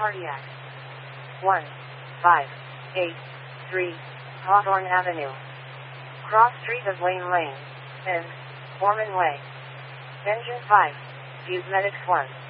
Cardiac. 1, 5, 8, 3, Hawthorne Avenue. Cross Street of Lane Lane. N. Foreman Way. Engine 5. Fuse Medics 1.